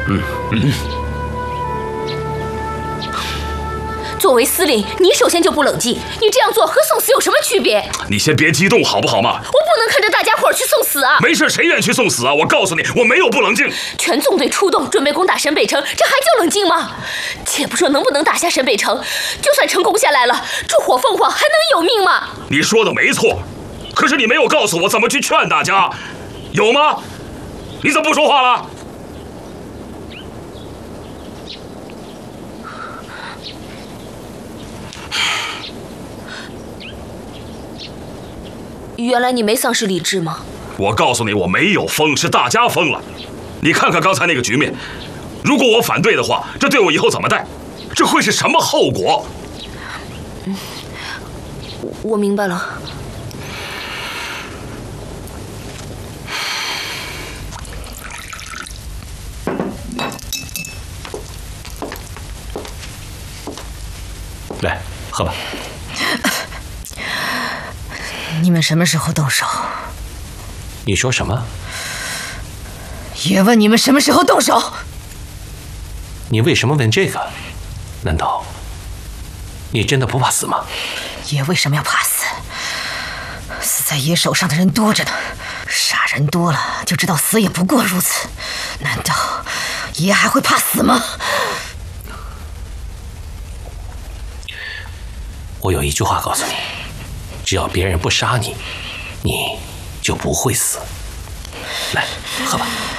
作为司令，你首先就不冷静，你这样做和送死有什么区别？ 你先别激动好不好嘛？ 我不能看着大家伙儿去送死啊！ 没事，谁愿意去送死啊？我告诉你，我没有不冷静。 全纵队出动，准备攻打沈北城，这还叫冷静吗？且不说能不能打下沈北城，就算成功下来了，这火凤凰还能有命吗？ 你说的没错，可是你没有告诉我怎么去劝大家，有吗？你怎么不说话了？ 原来你没丧失理智吗？ 我告诉你，我没有疯，是大家疯了。你看看刚才那个局面，如果我反对的话，这对我以后怎么带？这会是什么后果？ 我明白了。 来，喝吧。 你们什么时候动手？ 你说什么？ 也问你们什么时候动手？ 你为什么问这个？难道你真的不怕死吗？ 爷为什么要怕死？死在爷手上的人多着呢，杀人多了就知道死也不过如此。难道爷还会怕死吗？ 我有一句话告诉你，只要别人不杀你，你就不会死。来，喝吧。